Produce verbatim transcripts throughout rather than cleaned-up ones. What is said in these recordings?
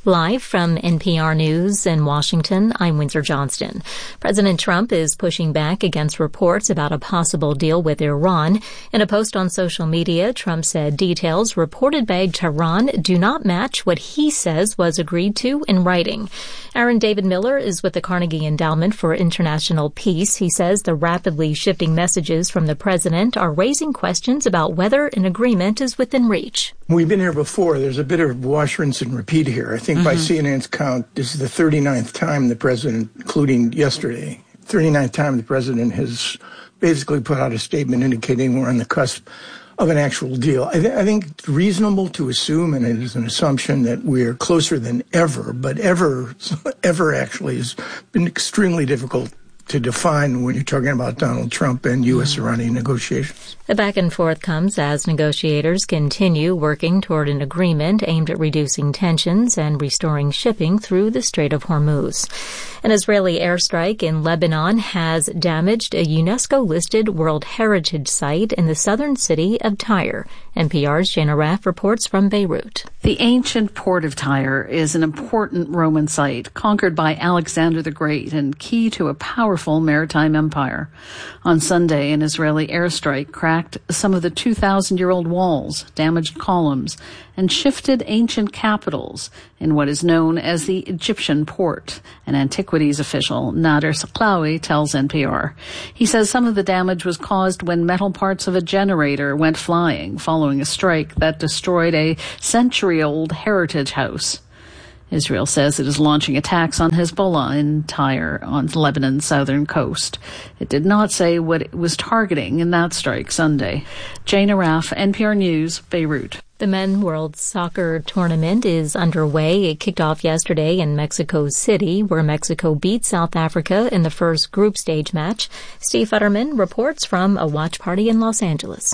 Live from N P R News in Washington, I'm Windsor Johnston. President Trump is pushing back against reports about a possible deal with Iran. In a post on social media, Trump said details reported by Tehran do not match what he says was agreed to in writing. Aaron David Miller is with the Carnegie Endowment for International Peace. He says the rapidly shifting messages from the president are raising questions about whether an agreement is within reach. We've been here before. There's a bit of wash, rinse, and repeat here. I think mm-hmm. by C N N's count, this is the thirty-ninth time the president, including yesterday, thirty-ninth time the president has basically put out a statement indicating we're on the cusp of an actual deal. I, th- I think it's reasonable to assume, and it is an assumption, that we're closer than ever, but ever, ever actually has been extremely difficult to define when you're talking about Donald Trump and U S Iranian negotiations. The back and forth comes as negotiators continue working toward an agreement aimed at reducing tensions and restoring shipping through the Strait of Hormuz. An Israeli airstrike in Lebanon has damaged a UNESCO-listed World Heritage Site in the southern city of Tyre. N P R's Jana Raff reports from Beirut. The ancient port of Tyre is an important Roman site conquered by Alexander the Great and key to a powerful maritime empire. On Sunday, an Israeli airstrike cracked some of the two thousand year old walls, damaged columns, and shifted ancient capitals in what is known as the Egyptian port. An antiquities official, Nader Saklawi, tells N P R. He says some of the damage was caused when metal parts of a generator went flying following a strike that destroyed a century-old heritage house. Israel says it is launching attacks on Hezbollah in Tyre on Lebanon's southern coast. It did not say what it was targeting in that strike Sunday. Jana Raff, N P R News, Beirut. The Men World Soccer Tournament is underway. It kicked off yesterday in Mexico City, where Mexico beat South Africa in the first group stage match. Steve Futterman reports from a watch party in Los Angeles.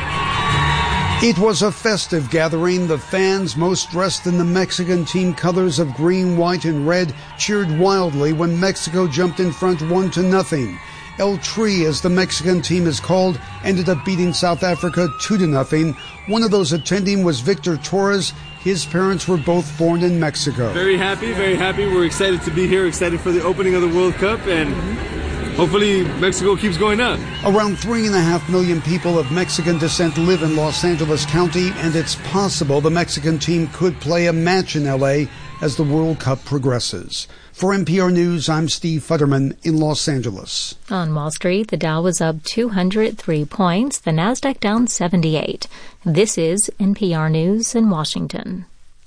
It was a festive gathering. The fans, most dressed in the Mexican team colors of green, white, and red, cheered wildly when Mexico jumped in front one to nothing. El Tri, as the Mexican team is called, ended up beating South Africa two to nothing. One of those attending was Victor Torres. His parents were both born in Mexico. Very happy, very happy. We're excited to be here, excited for the opening of the World Cup, and hopefully Mexico keeps going up. Around three and a half million people of Mexican descent live in Los Angeles County, and it's possible the Mexican team could play a match in L A as the World Cup progresses. For N P R News, I'm Steve Futterman in Los Angeles. On Wall Street, the Dow was up two hundred three points, the Nasdaq down seventy-eight. This is N P R News in Washington.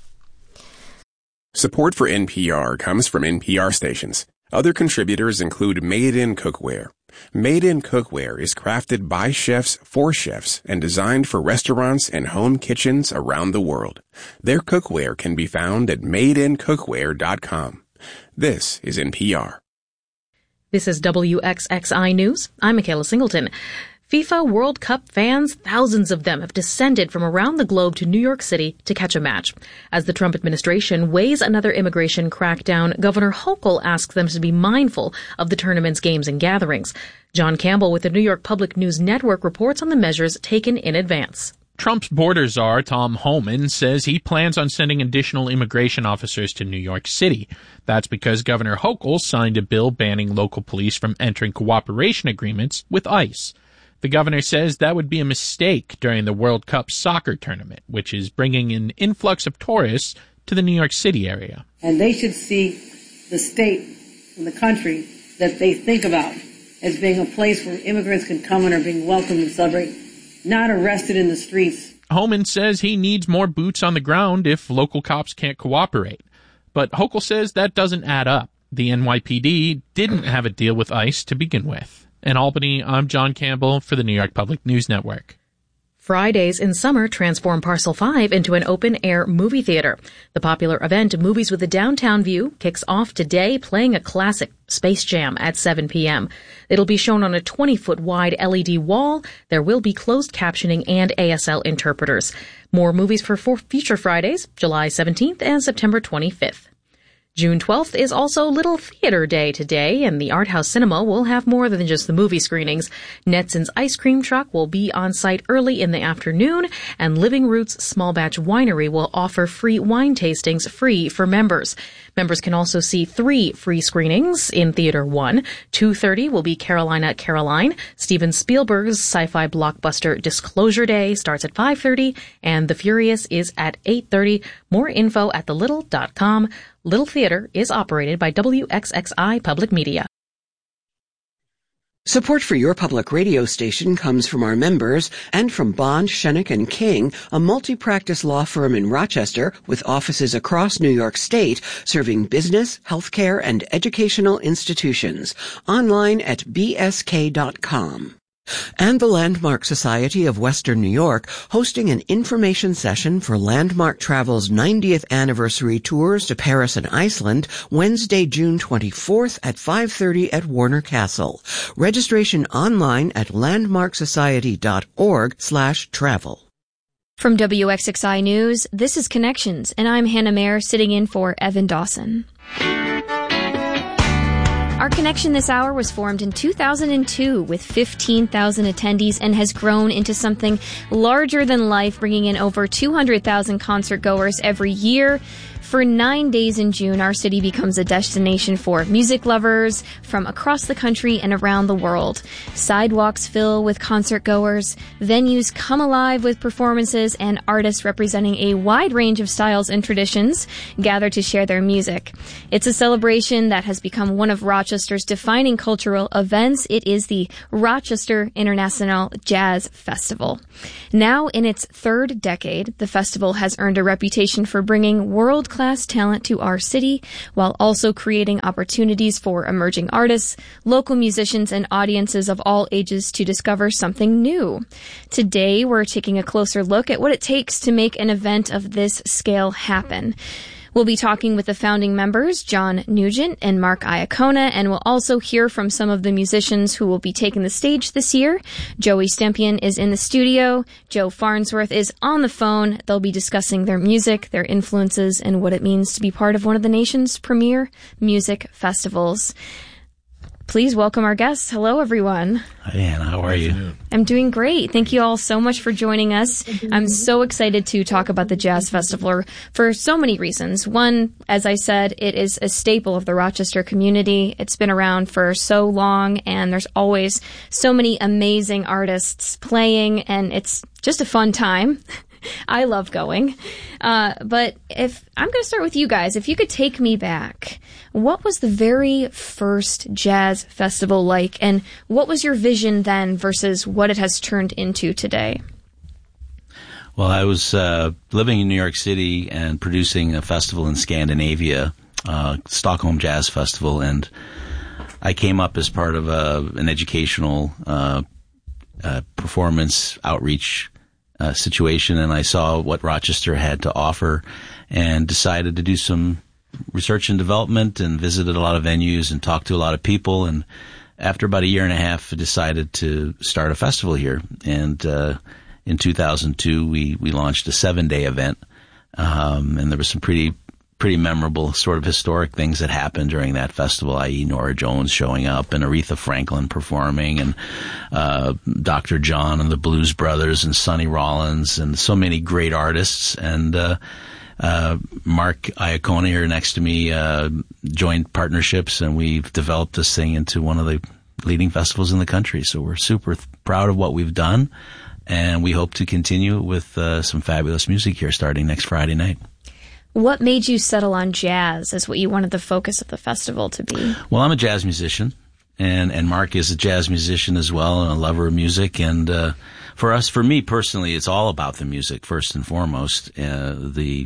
Support for N P R comes from N P R stations. Other contributors include Made In Cookware. Made In Cookware is crafted by chefs for chefs and designed for restaurants and home kitchens around the world. Their cookware can be found at made in cookware dot com. This is N P R. This is W X X I News. I'm Michaela Singleton. FIFA World Cup fans, thousands of them, have descended from around the globe to New York City to catch a match. As the Trump administration weighs another immigration crackdown, Governor Hochul asks them to be mindful of the tournament's games and gatherings. John Campbell with the New York Public News Network reports on the measures taken in advance. Trump's border czar, Tom Homan, says he plans on sending additional immigration officers to New York City. That's because Governor Hochul signed a bill banning local police from entering cooperation agreements with ICE. The governor says that would be a mistake during the World Cup soccer tournament, which is bringing an influx of tourists to the New York City area. And they should see the state and the country that they think about as being a place where immigrants can come and are being welcomed and celebrate, not arrested in the streets. Homan says he needs more boots on the ground if local cops can't cooperate. But Hochul says that doesn't add up. The N Y P D didn't have a deal with ICE to begin with. In Albany, I'm John Campbell for the New York Public News Network. Fridays in summer transform Parcel five into an open-air movie theater. The popular event, Movies with a Downtown View, kicks off today playing a classic, Space Jam, at seven p.m. It'll be shown on a twenty-foot wide L E D wall. There will be closed captioning and A S L interpreters. More movies for future Fridays, July seventeenth and September twenty-fifth. June twelfth is also Little Theater Day today, and the Art House Cinema will have more than just the movie screenings. Netson's Ice Cream Truck will be on site early in the afternoon, and Living Roots Small Batch Winery will offer free wine tastings free for members. Members can also see three free screenings in Theater one. two thirty will be Carolina Caroline. Steven Spielberg's sci-fi blockbuster Disclosure Day starts at five thirty, and The Furious is at eight thirty. More info at the little dot com. Little Theater is operated by W X X I Public Media. Support for your public radio station comes from our members and from Bond, Schoeneck and King, a multi-practice law firm in Rochester with offices across New York State, serving business, healthcare, and educational institutions. Online at b s k dot com. And the Landmark Society of Western New York, hosting an information session for Landmark Travel's ninetieth anniversary tours to Paris and Iceland, Wednesday, June twenty-fourth at five thirty at Warner Castle. Registration online at landmark society dot org slash travel. From W X X I News, this is Connections, and I'm Hannah Mayer sitting in for Evan Dawson. Our connection this hour was formed in two thousand two with fifteen thousand attendees and has grown into something larger than life, bringing in over two hundred thousand concert goers every year. For nine days in June, our city becomes a destination for music lovers from across the country and around the world. Sidewalks fill with concert goers, venues come alive with performances, and artists representing a wide range of styles and traditions gather to share their music. It's a celebration that has become one of Rochester's defining cultural events. It is the Rochester International Jazz Festival. Now in its third decade, the festival has earned a reputation for bringing world-class talent to our city, while also creating opportunities for emerging artists, local musicians, and audiences of all ages to discover something new. Today, we're taking a closer look at what it takes to make an event of this scale happen. We'll be talking with the founding members, John Nugent and Mark Iacona, and we'll also hear from some of the musicians who will be taking the stage this year. Joey Stempian is in the studio. Joe Farnsworth is on the phone. They'll be discussing their music, their influences, and what it means to be part of one of the nation's premier music festivals. Please welcome our guests. Hello, everyone. Hi, Anna. How are you? I'm doing great. Thank you all so much for joining us. I'm so excited to talk about the Jazz Festival for so many reasons. One, as I said, it is a staple of the Rochester community. It's been around for so long, and there's always so many amazing artists playing, and it's just a fun time. I love going. Uh, but if I'm going to start with you guys, if you could take me back, what was the very first jazz festival like, and what was your vision then versus what it has turned into today? Well, I was uh, living in New York City and producing a festival in Scandinavia, uh, Stockholm Jazz Festival, and I came up as part of a, an educational uh, uh, performance outreach Uh, situation, and I saw what Rochester had to offer and decided to do some research and development and visited a lot of venues and talked to a lot of people, and after about a year and a half I decided to start a festival here. And uh, in two thousand two we, we launched a seven-day event, um, and there was some pretty pretty memorable sort of historic things that happened during that festival, that is. Nora Jones showing up and Aretha Franklin performing and uh, Doctor John and the Blues Brothers and Sonny Rollins and so many great artists. And uh, uh, Mark Iacona here next to me uh, joined partnerships, and we've developed this thing into one of the leading festivals in the country. So we're super th- proud of what we've done, and we hope to continue with uh, some fabulous music here starting next Friday night. What made you settle on jazz as what you wanted the focus of the festival to be? Well, I'm a jazz musician, and, and Mark is a jazz musician as well, and a lover of music. And uh, for us, for me personally, it's all about the music first and foremost. Uh, the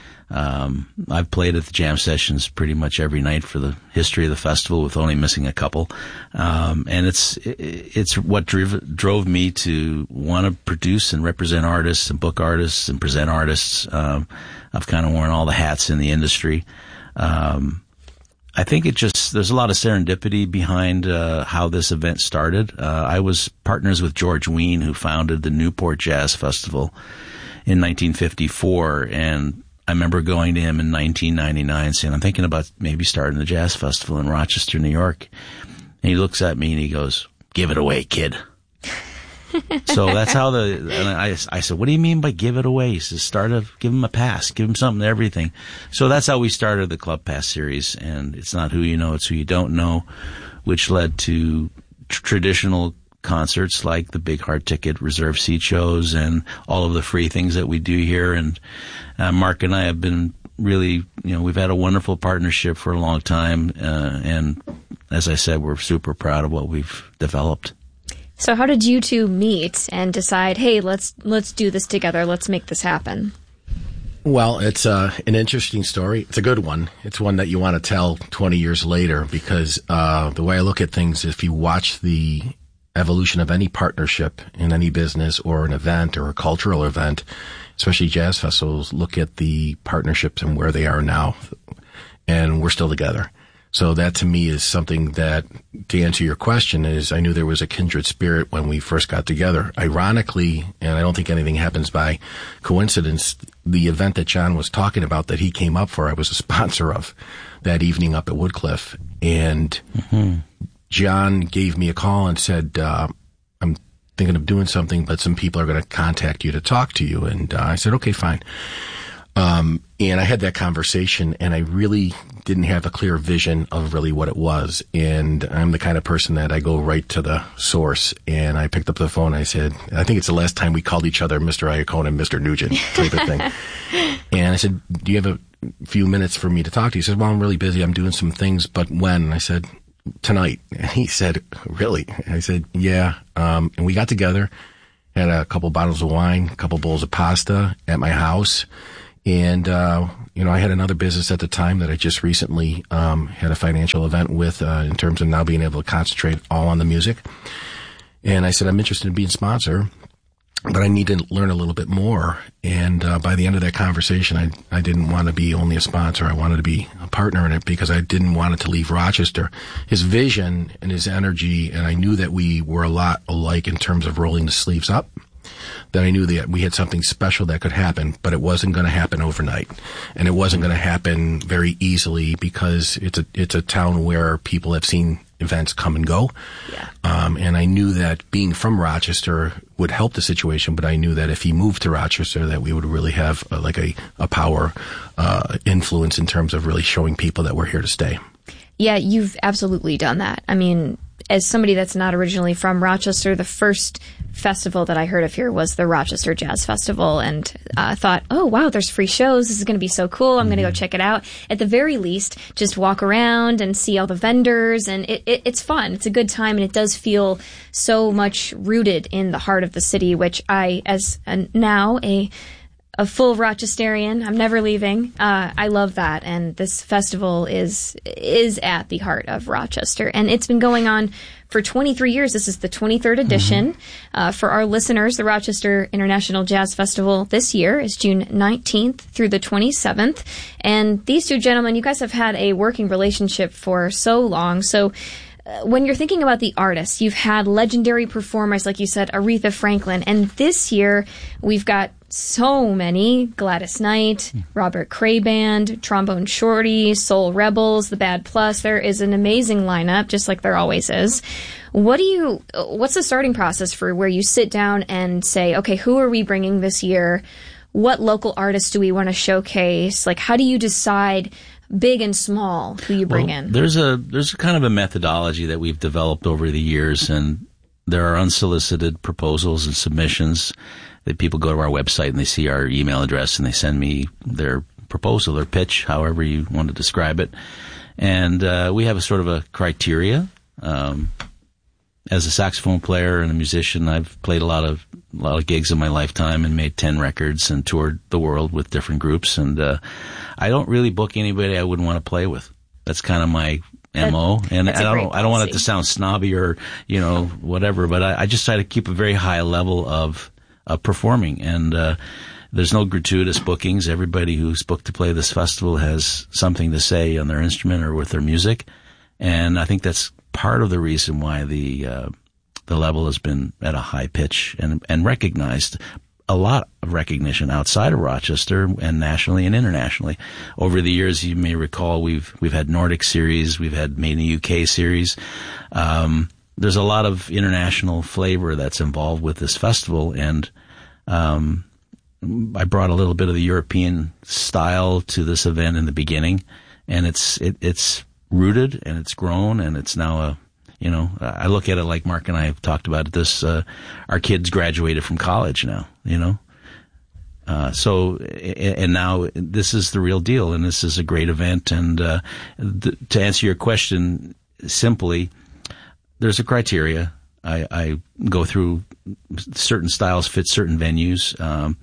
um, I've played at the jam sessions pretty much every night for the history of the festival, with only missing a couple. Um, and it's it's what drove drove me to want to produce and represent artists and book artists and present artists. Um, I've kind of worn all the hats in the industry. Um, I think it just, there's a lot of serendipity behind uh, how this event started. Uh, I was partners with George Wein, who founded the Newport Jazz Festival in nineteen fifty-four, and I remember going to him in nineteen ninety-nine saying, I'm thinking about maybe starting a jazz festival in Rochester, New York. And he looks at me and he goes, give it away, kid. So that's how the, and I, I said, what do you mean by give it away? He says, start a, give him a pass, give him something to everything. So that's how we started the Club Pass series. And it's not who you know, it's who you don't know, which led to tr- traditional concerts like the big hard ticket reserve seat shows and all of the free things that we do here. And uh, Mark and I have been really, you know, we've had a wonderful partnership for a long time. Uh, and as I said, we're super proud of what we've developed. So how did you two meet and decide, hey, let's let's do this together, let's make this happen? Well, it's uh, an interesting story. It's a good one. It's one that you want to tell twenty years later because uh, the way I look at things, if you watch the evolution of any partnership in any business or an event or a cultural event, especially jazz festivals, look at the partnerships and where they are now. And we're still together. So that to me is something that, to answer your question, is I knew there was a kindred spirit when we first got together. Ironically, and I don't think anything happens by coincidence, the event that John was talking about that he came up for, I was a sponsor of that evening up at Woodcliff. And mm-hmm. John gave me a call and said, uh, I'm thinking of doing something, but some people are going to contact you to talk to you. And uh, I said, okay, fine. Um, and I had that conversation and I really didn't have a clear vision of really what it was. And I'm the kind of person that I go right to the source. And I picked up the phone. And I said, I think it's the last time we called each other Mister Iacone and Mister Nugent type of thing. And I said, do you have a few minutes for me to talk to you? He said, well, I'm really busy. I'm doing some things, but when? And I said, tonight. And he said, really? And I said, yeah. Um, and we got together, had a couple bottles of wine, a couple bowls of pasta at my house. And, uh, you know, I had another business at the time that I just recently, um, had a financial event with, uh, in terms of now being able to concentrate all on the music. And I said, I'm interested in being a sponsor, but I need to learn a little bit more. And, uh, by the end of that conversation, I, I didn't want to be only a sponsor. I wanted to be a partner in it because I didn't want it to leave Rochester. His vision and his energy, and I knew that we were a lot alike in terms of rolling the sleeves up. That I knew that we had something special that could happen, but it wasn't going to happen overnight. And it wasn't going to happen very easily because it's a, it's a town where people have seen events come and go. Yeah. Um, and I knew that being from Rochester would help the situation, but I knew that if he moved to Rochester, that we would really have a, like a, a power, uh, influence in terms of really showing people that we're here to stay. Yeah, you've absolutely done that. I mean, as somebody that's not originally from Rochester, the first festival that I heard of here was the Rochester Jazz Festival, and I uh, thought, oh, wow, there's free shows. This is going to be so cool. I'm mm-hmm. going to go check it out. At the very least, just walk around and see all the vendors, and it, it, it's fun. It's a good time, and it does feel so much rooted in the heart of the city, which I, as a, now a a full Rochesterian, I'm never leaving. Uh, I love that. And this festival is, is at the heart of Rochester. And it's been going on for twenty-three years. This is the twenty-third edition. Mm-hmm. Uh, for our listeners, the Rochester International Jazz Festival this year is June nineteenth through the twenty-seventh. And these two gentlemen, you guys have had a working relationship for so long. So, Uh, when you're thinking about the artists, you've had legendary performers, like you said, Aretha Franklin. And this year, we've got so many. Gladys Knight, Robert Cray Band, Trombone Shorty, Soul Rebels, The Bad Plus. There is an amazing lineup, just like there always is. What do you, what's the starting process for where you sit down and say, okay, who are we bringing this year? What local artists do we want to showcase? Like, how do you decide big and small who you bring well, in? There's a there's a kind of a methodology that we've developed over the years, and there are unsolicited proposals and submissions that people go to our website and they see our email address and they send me their proposal or pitch, however you want to describe it. And uh, we have a sort of a criteria. Um, as a saxophone player and a musician, I've played a lot of a lot of gigs in my lifetime and made ten records and toured the world with different groups. And uh, I don't really book anybody I wouldn't want to play with. That's kind of my M O. That, and I don't I don't want it to sound snobby or, you know, whatever, but I, I just try to keep a very high level of, of performing. And uh, there's no gratuitous bookings. Everybody who's booked to play this festival has something to say on their instrument or with their music. And I think that's part of the reason why the uh, the level has been at a high pitch and and recognized. a lot of recognition outside of Rochester and nationally and internationally. Over the years, you may recall, we've we've had Nordic series, we've had Made in the U K series. Um, there's a lot of international flavor that's involved with this festival, and um, I brought a little bit of the European style to this event in the beginning, and it's it, it's rooted and it's grown, and it's now a You know, I look at it like Mark and I have talked about it. This, uh, our kids graduated from college now, you know. Uh, so, and now this is the real deal, and this is a great event. And uh, th- to answer your question simply, there's a criteria. I, I go through certain styles fit certain venues. Um,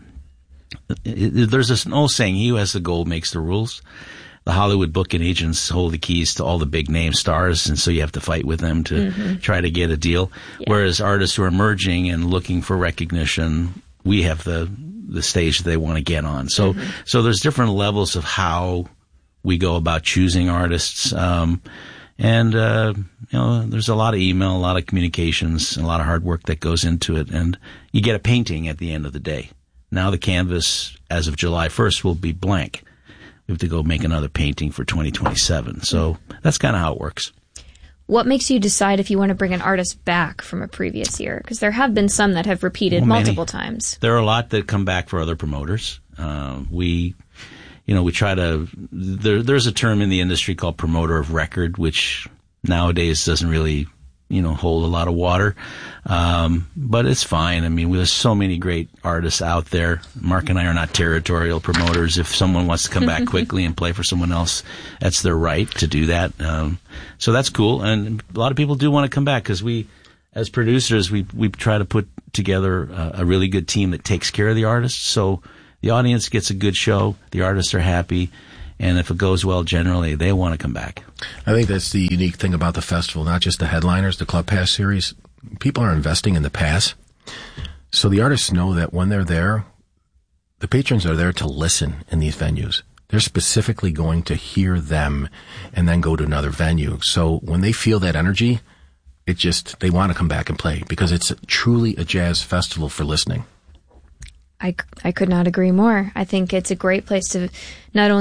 it, it, there's this old saying, he who has the gold makes the rules. The Hollywood booking agents hold the keys to all the big name stars, and so you have to fight with them to mm-hmm. try to get a deal. Yeah. Whereas artists who are emerging and looking for recognition, we have the the stage that they want to get on. So mm-hmm. so there's different levels of how we go about choosing artists. Um, and, uh, you know, there's a lot of email, a lot of communications, a lot of hard work that goes into it. And you get a painting at the end of the day. Now the canvas, as of July first, will be blank. We have to go make another painting for twenty twenty-seven. So that's kind of how it works. What makes you decide if you want to bring an artist back from a previous year? Because there have been some that have repeated well, multiple times. There are a lot that come back for other promoters. Uh, we, you know, we try to, there, there's a term in the industry called promoter of record, which nowadays doesn't really, you know, hold a lot of water. Um, but it's fine. I mean, there's so many great artists out there. Mark and I are not territorial promoters. If someone wants to come back quickly and play for someone else, that's their right to do that. Um, so that's cool. And a lot of people do want to come back because we, as producers, we, we try to put together a, a really good team that takes care of the artists. So the audience gets a good show. The artists are happy. And if it goes well, generally, they want to come back. I think that's the unique thing about the festival, not just the headliners, the Club Pass series. People are investing in the pass. So the artists know that when they're there, the patrons are there to listen in these venues. They're specifically going to hear them and then go to another venue. So when they feel that energy, it just, they want to come back and play because it's truly a jazz festival for listening. I, I could not agree more. I think it's a great place to not only